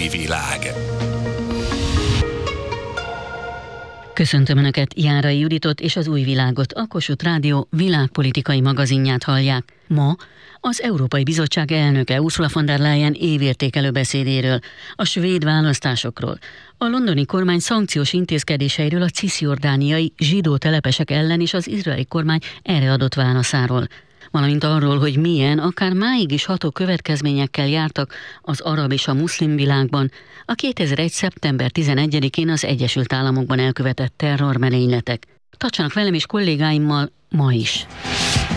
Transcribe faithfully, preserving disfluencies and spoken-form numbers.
új világ. Köszöntöm Önöket, Járai Juditot és az Új Világot, a Kossuth Rádió világpolitikai magazinját hallják. Ma az Európai Bizottság elnöke Ursula von der Leyen évértékelő beszédéről, a svéd választásokról, a londoni kormány szankciós intézkedéseiről a cisjordániai zsidó telepesek ellen és az izraeli kormány erre adott válaszáról, valamint arról, hogy milyen, akár máig is ható következményekkel jártak az arab és a muszlim világban a kétezer-egy. szeptember tizenegyedikén az Egyesült Államokban elkövetett terrormerényletek. Tartsanak velem és kollégáimmal ma is!